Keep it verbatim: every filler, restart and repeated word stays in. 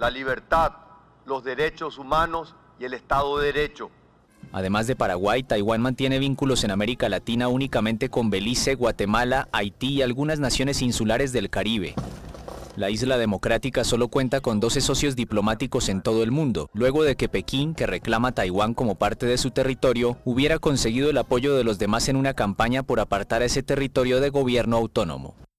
la libertad, los derechos humanos y el Estado de Derecho. Además de Paraguay, Taiwán mantiene vínculos en América Latina únicamente con Belice, Guatemala, Haití y algunas naciones insulares del Caribe. La isla democrática solo cuenta con doce socios diplomáticos en todo el mundo, luego de que Pekín, que reclama a Taiwán como parte de su territorio, hubiera conseguido el apoyo de los demás en una campaña por apartar a ese territorio de gobierno autónomo.